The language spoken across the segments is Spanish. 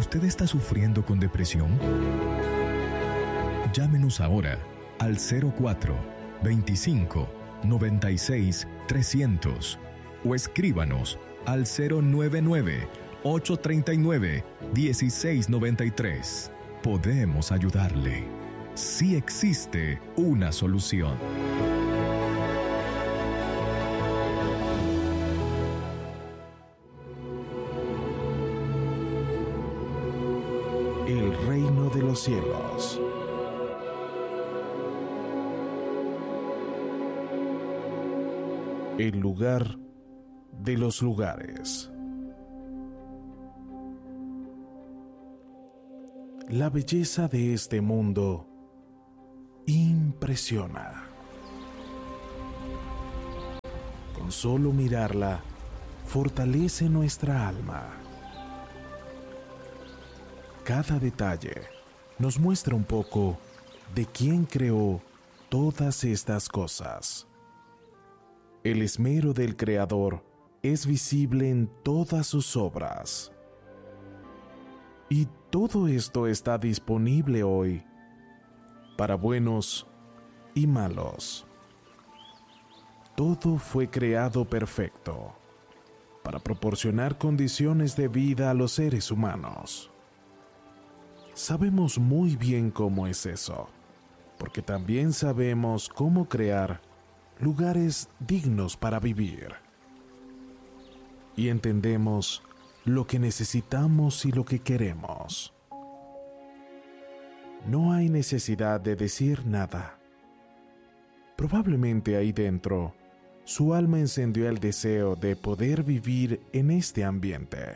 ¿Usted está sufriendo con depresión? Llámenos ahora al 04 25 96 300 o escríbanos al 099 839 1693. Podemos ayudarle. Sí existe una solución. El reino de los cielos. El lugar de los lugares. La belleza de este mundo impresiona. Con solo mirarla, fortalece nuestra alma. Cada detalle nos muestra un poco de quién creó todas estas cosas. El esmero del Creador es visible en todas sus obras. Y todo esto está disponible hoy para buenos y malos. Todo fue creado perfecto para proporcionar condiciones de vida a los seres humanos. Sabemos muy bien cómo es eso, porque también sabemos cómo crear lugares dignos para vivir. Y entendemos lo que necesitamos y lo que queremos. No hay necesidad de decir nada. Probablemente ahí dentro, su alma encendió el deseo de poder vivir en este ambiente.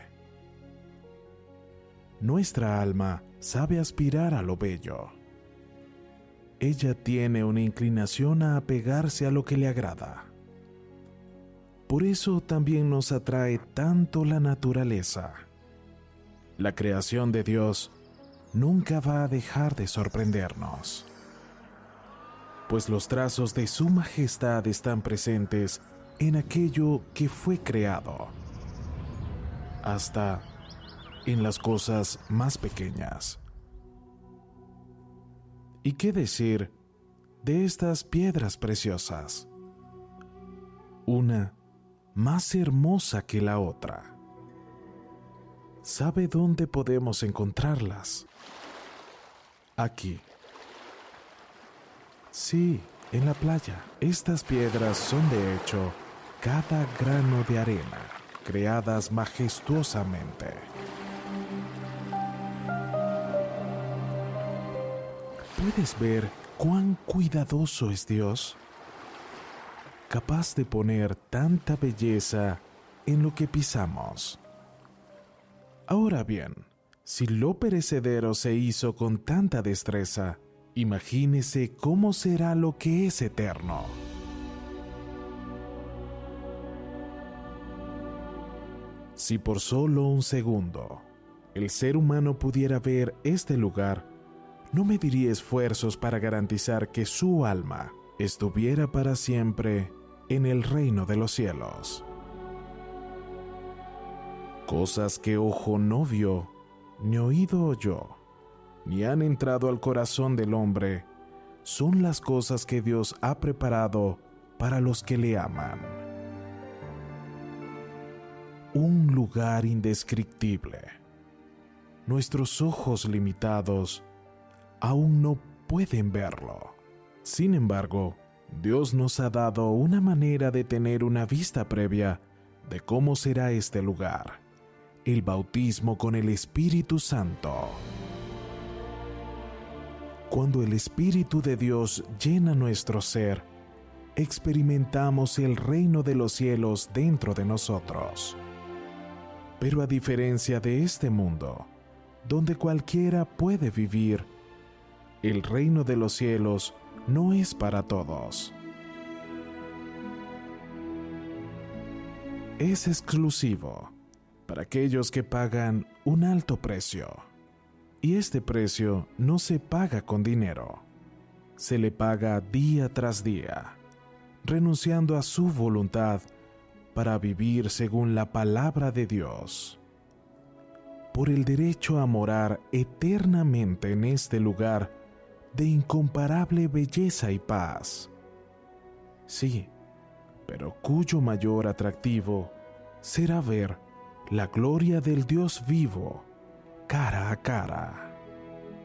Nuestra alma sabe aspirar a lo bello. Ella tiene una inclinación a apegarse a lo que le agrada. Por eso también nos atrae tanto la naturaleza. La creación de Dios nunca va a dejar de sorprendernos, pues los trazos de su majestad están presentes en aquello que fue creado, hasta en las cosas más pequeñas. ¿Y qué decir de estas piedras preciosas? Una más hermosa que la otra. ¿Sabe dónde podemos encontrarlas? Aquí. Sí, en la playa. Estas piedras son de hecho cada grano de arena, creadas majestuosamente. ¿Puedes ver cuán cuidadoso es Dios? Capaz de poner tanta belleza en lo que pisamos. Ahora bien, si lo perecedero se hizo con tanta destreza, imagínese cómo será lo que es eterno. Si por solo un segundo el ser humano pudiera ver este lugar, no mediría esfuerzos para garantizar que su alma estuviera para siempre en el reino de los cielos. Cosas que ojo no vio, ni oído oyó, ni han entrado al corazón del hombre, son las cosas que Dios ha preparado para los que le aman. Un lugar indescriptible. Nuestros ojos limitados aún no pueden verlo. Sin embargo, Dios nos ha dado una manera de tener una vista previa de cómo será este lugar: el bautismo con el Espíritu Santo. Cuando el Espíritu de Dios llena nuestro ser, experimentamos el reino de los cielos dentro de nosotros. Pero a diferencia de este mundo, donde cualquiera puede vivir, el reino de los cielos no es para todos. Es exclusivo para aquellos que pagan un alto precio. Y este precio no se paga con dinero. Se le paga día tras día, renunciando a su voluntad para vivir según la palabra de Dios. por el derecho a morar eternamente en este lugar de incomparable belleza y paz. Sí, pero cuyo mayor atractivo será ver la gloria del Dios vivo cara a cara.